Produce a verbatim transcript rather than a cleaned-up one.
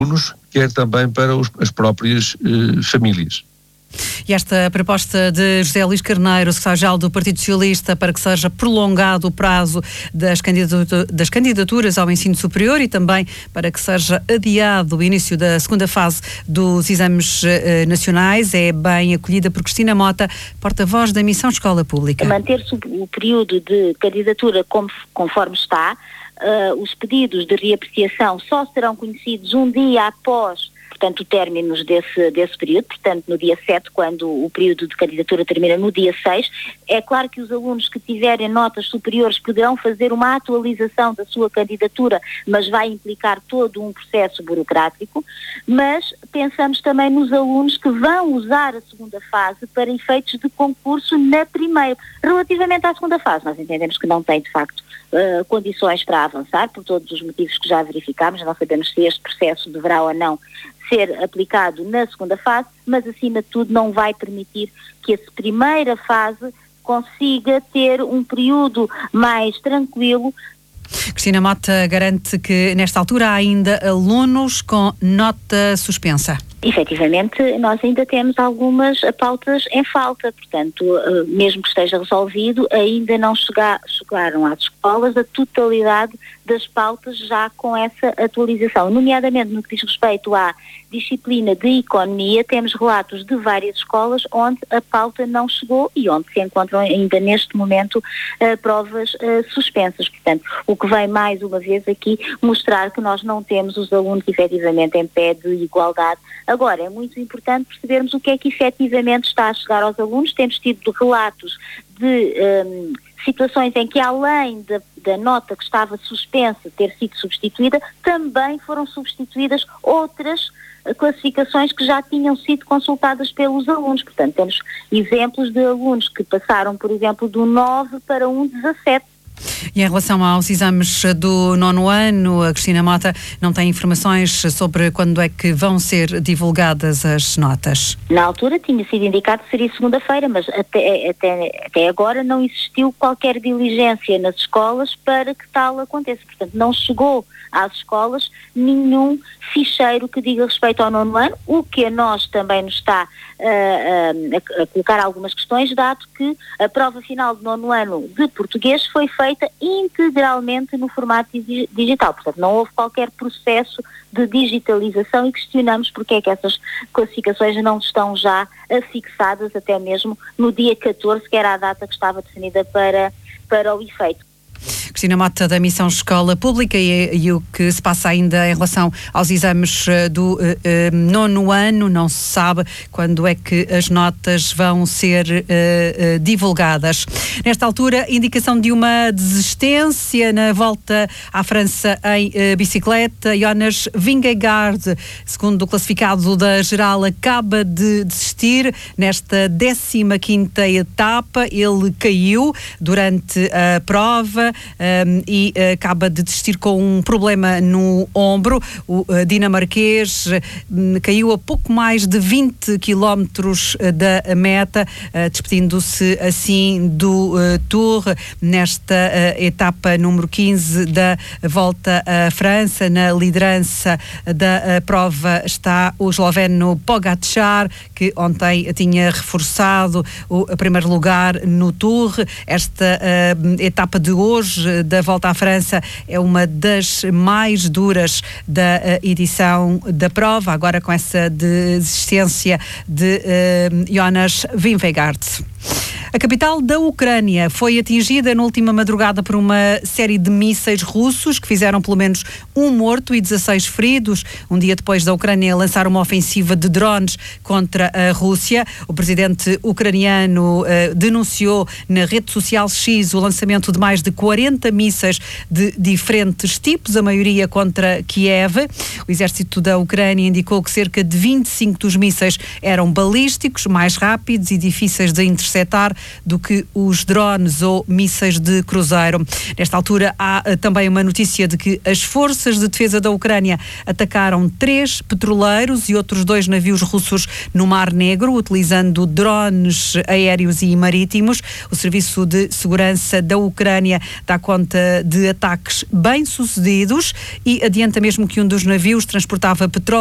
alunos, quer também para os, as próprias eh, famílias. E esta proposta de José Luís Carneiro, secretário-geral do Partido Socialista, para que seja prolongado o prazo das, candidatu- das candidaturas ao ensino superior e também para que seja adiado o início da segunda fase dos exames eh, nacionais, é bem acolhida por Cristina Mota, porta-voz da Missão Escola Pública. Manter-se o período de candidatura como, conforme está, uh, os pedidos de reapreciação só serão conhecidos um dia após, portanto, o término desse, desse período, portanto, no dia sete, quando o período de candidatura termina no dia seis. É claro que os alunos que tiverem notas superiores poderão fazer uma atualização da sua candidatura, mas vai implicar todo um processo burocrático. Mas pensamos também nos alunos que vão usar a segunda fase para efeitos de concurso na primeira. Relativamente à segunda fase, nós entendemos que não tem, de facto, uh, condições para avançar, por todos os motivos que já verificámos. Não sabemos se este processo deverá ou não ser aplicado na segunda fase, mas acima de tudo não vai permitir que essa primeira fase consiga ter um período mais tranquilo. Cristina Mota garante que nesta altura há ainda alunos com nota suspensa. Efetivamente, nós ainda temos algumas pautas em falta, portanto, mesmo que esteja resolvido, ainda não chega, chegaram às escolas a totalidade das pautas já com essa atualização. Nomeadamente no que diz respeito à disciplina de economia, temos relatos de várias escolas onde a pauta não chegou e onde se encontram ainda neste momento uh, provas uh, suspensas. Portanto, o que vem mais uma vez aqui mostrar que nós não temos os alunos efetivamente em pé de igualdade. Agora, é muito importante percebermos o que é que efetivamente está a chegar aos alunos. Temos tido relatos de um, situações em que, além da, da nota que estava suspensa ter sido substituída, também foram substituídas outras uh, classificações que já tinham sido consultadas pelos alunos. Portanto, temos exemplos de alunos que passaram, por exemplo, do nove para um dezassete. E em relação aos exames do nono ano, a Cristina Mota não tem informações sobre quando é que vão ser divulgadas as notas. Na altura tinha sido indicado que seria segunda-feira, mas até, até, até agora não existiu qualquer diligência nas escolas para que tal aconteça. Portanto, não chegou às escolas nenhum ficheiro que diga respeito ao nono ano, o que a nós também nos está uh, uh, a, a colocar algumas questões, dado que a prova final do nono ano de português foi feita integralmente no formato digital. Portanto, não houve qualquer processo de digitalização e questionamos porque é que essas classificações não estão já afixadas até mesmo no dia catorze, que era a data que estava definida para, para o efeito. Cristina Mota, da Missão Escola Pública, e, e o que se passa ainda em relação aos exames do uh, uh, nono ano, não se sabe quando é que as notas vão ser uh, uh, divulgadas. Nesta altura, indicação de uma desistência na volta à França em uh, bicicleta. Jonas Vingegaard, segundo o classificado da geral, acaba de desistir nesta décima quinta etapa. Ele caiu durante a prova Um, e uh, acaba de desistir com um problema no ombro. O uh, dinamarquês uh, caiu a pouco mais de vinte quilómetros uh, da meta, uh, despedindo-se assim do uh, Tour nesta uh, etapa número quinze da volta à França. Na liderança da uh, prova está o esloveno Pogačar, que ontem tinha reforçado o primeiro lugar no Tour. Esta uh, etapa de hoje da volta à França é uma das mais duras da uh, edição da prova, agora com essa desistência de uh, Jonas Vingegaard. A capital da Ucrânia foi atingida na última madrugada por uma série de mísseis russos que fizeram pelo menos um morto e dezasseis feridos, um dia depois da Ucrânia lançar uma ofensiva de drones contra a Rússia. O presidente ucraniano uh, denunciou na rede social X o lançamento de mais de quarenta mísseis de diferentes tipos, a maioria contra Kiev. O exército da Ucrânia indicou que cerca de vinte e cinco dos mísseis eram balísticos, mais rápidos e difíceis de interceptar do que os drones ou mísseis de cruzeiro. Nesta altura há uh, também uma notícia de que as forças de defesa da Ucrânia atacaram três petroleiros e outros dois navios russos no Mar Negro, utilizando drones aéreos e marítimos. O Serviço de Segurança da Ucrânia dá conta de ataques bem-sucedidos e adianta mesmo que um dos navios transportava petróleo